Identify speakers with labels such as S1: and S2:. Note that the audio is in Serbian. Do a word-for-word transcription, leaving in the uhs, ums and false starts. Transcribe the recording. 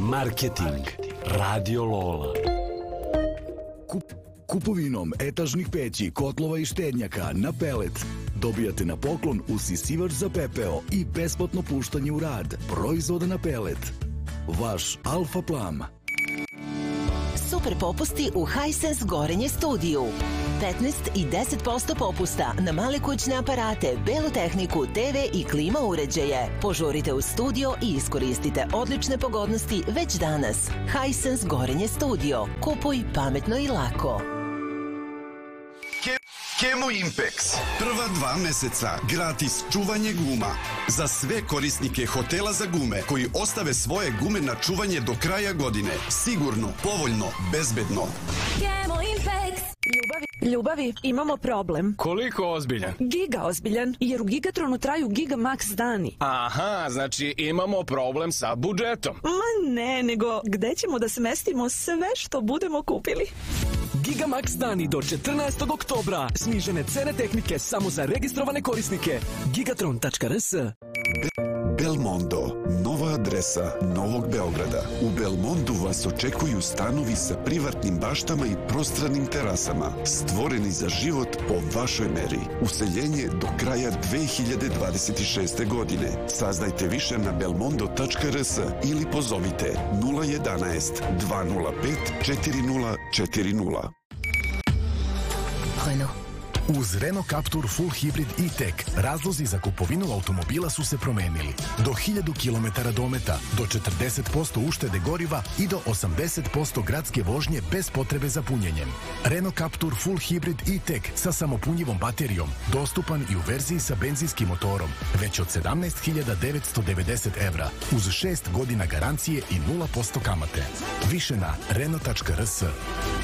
S1: Marketing. Radio Lola.
S2: Kup, kupovinom etažnih peći, kotlova i štednjaka na pelet dobijate na poklon usisivač za pepeo i besplatno puštanje u rad proizvoda na pelet. Vaš Alfa Plam.
S3: Super popusti u Hisense Gorenje studiju. petnaest i deset posto popusta na male kućne aparate, belu tehniku, te ve i klima uređaje. Požurite u studio i iskoristite odlične pogodnosti već danas. Hisense Gorenje studio. Kupuj pametno i lako.
S4: Kemo Impex. Prva dva meseca gratis čuvanje guma za sve korisnike hotela za gume koji ostave svoje gume na čuvanje do kraja godine. Sigurno, povoljno, bezbedno.
S5: Kemo Impex. Ljubavi, ljubavi, imamo problem.
S6: Koliko ozbiljan?
S5: Giga ozbiljan, jer u Gigatronu traju Giga Max dani.
S6: Aha, znači imamo problem sa budžetom.
S5: Ma ne, nego gde ćemo da smestimo sve što budemo kupili?
S7: Gigamax dani do četrnaestog oktobra. Snižene cene tehnike samo za registrovane korisnike. gigatron tačka r s.
S4: Belmondo, nova adresa Novog Beograda. U Belmondu vas očekuju stanovi sa privatnim baštama i prostranim terasama, stvoreni za život po vašoj meri. Useljenje do kraja dve hiljade dvadeset šeste. godine. Saznajte više na belmondo tačka r s ili pozovite nula jedanaest dva nula pet četiri nula četiri nula.
S3: Renault.
S8: Uz Renault Captur Full Hybrid e-Tech razlozi za kupovinu automobila su se promenili. Do hiljadu kilometara dometa, do četrdeset posto uštede goriva i do osamdeset posto gradske vožnje bez potrebe za punjenjem. Renault Captur Full Hybrid e-Tech sa samopunjivom baterijom, dostupan i u verziji sa benzinskim motorom, već od sedamnaest hiljada devetsto devedeset evra, uz šest godina garancije i nula posto kamate. Više na renault tačka r s.